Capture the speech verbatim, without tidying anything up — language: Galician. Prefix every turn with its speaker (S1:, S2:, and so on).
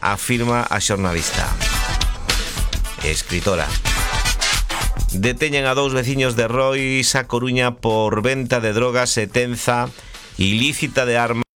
S1: afirma a xornalista e escritora. Deteñen a dous veciños de Rois, a Coruña, por venta de drogas e tenza ilícita de armas